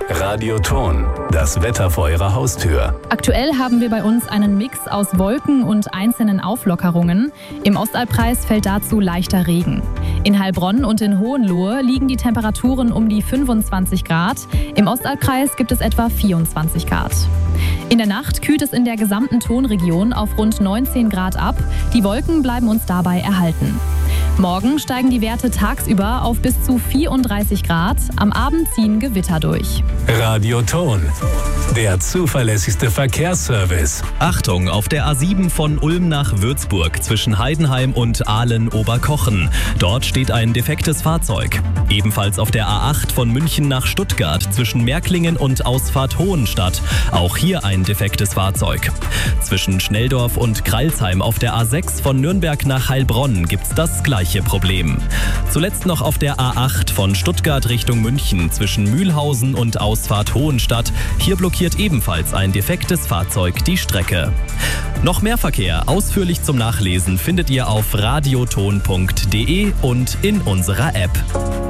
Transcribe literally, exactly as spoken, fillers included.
Radioton, das Wetter vor Ihrer Haustür. Aktuell haben wir bei uns einen Mix aus Wolken und einzelnen Auflockerungen. Im Ostalbkreis fällt dazu leichter Regen. In Heilbronn und in Hohenlohe liegen die Temperaturen um die fünfundzwanzig Grad. Im Ostalbkreis gibt es etwa vierundzwanzig Grad. In der Nacht kühlt es in der gesamten Tonregion auf rund neunzehn Grad ab. Die Wolken bleiben uns dabei erhalten. Morgen steigen die Werte tagsüber auf bis zu vierunddreißig Grad. Am Abend ziehen Gewitter durch. Radioton, der zuverlässigste Verkehrsservice. Achtung, auf der A sieben von Ulm nach Würzburg zwischen Heidenheim und Ahlen-Oberkochen. Dort steht ein defektes Fahrzeug. Ebenfalls auf der A acht von München nach Stuttgart zwischen Märklingen und Ausfahrt Hohenstadt. Auch hier ein defektes Fahrzeug. Zwischen Schnelldorf und Kreilsheim auf der A sechs von Nürnberg nach Heilbronn gibt's das gleiche Problem. Zuletzt noch auf der A acht von Stuttgart Richtung München zwischen Mühlhausen und Ausfahrt Hohenstadt. Hier blockiert ebenfalls ein defektes Fahrzeug die Strecke. Noch mehr Verkehr ausführlich zum Nachlesen findet ihr auf radioton punkt de und in unserer App.